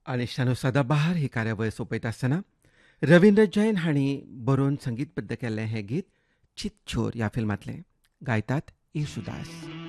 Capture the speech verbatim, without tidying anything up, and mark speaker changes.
Speaker 1: आनी शानू सदाबहार ही कार्यावळ सोंपयता आसतना रविंद्र जैन हांणी बरोवन संगीतबद्द केल्लें हें गीत चित चोर ह्या फिल्मांतलें गायतात येशुदास.